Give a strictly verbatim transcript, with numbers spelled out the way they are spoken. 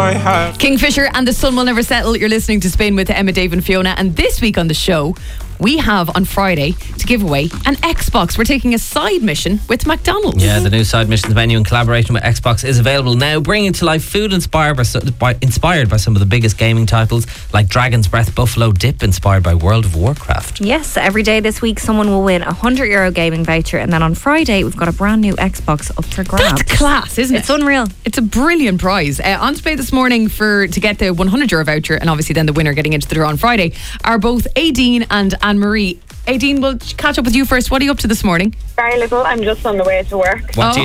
I have. Kingfisher and the Sun Will Never Settle. You're listening to Spin with Emma, Dave and Fiona. And this week on the show, we have on Friday to give away an Xbox. We're taking a side mission with McDonald's. Yeah, the new Side Missions menu in collaboration with Xbox is available now, bringing to life food inspired by, by, inspired by some of the biggest gaming titles like Dragon's Breath Buffalo Dip, inspired by World of Warcraft. Yes, every day this week someone will win a one hundred euro gaming voucher, and then on Friday we've got a brand new Xbox up for grabs. That's class, isn't it? It's unreal. It's a brilliant prize. Uh, on display this morning for to get the one hundred euro voucher, and obviously then the winner getting into the draw on Friday, are both Aideen and Anne-Marie. Aideen, we'll catch up with you first. What are you up to this morning? Very little. I'm just on the way to work. What oh. do you